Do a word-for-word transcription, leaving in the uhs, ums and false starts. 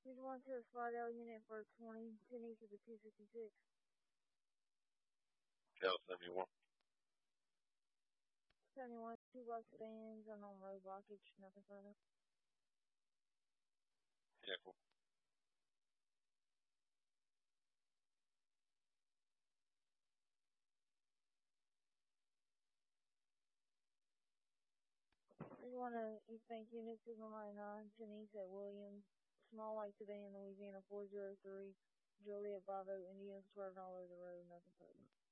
Here's one to the Slidell unit for twenty, ten east of the two sixty-six. Cal seventy-one. seventy-one, two bus stands, unknown road blockage, nothing further. Yeah, cool. Here's one of East Bank units, Signal ninety-nine, ten east at William. Small light today in Louisiana, four zero three. Joliet Bravo Indians swerving all over the road, nothing further.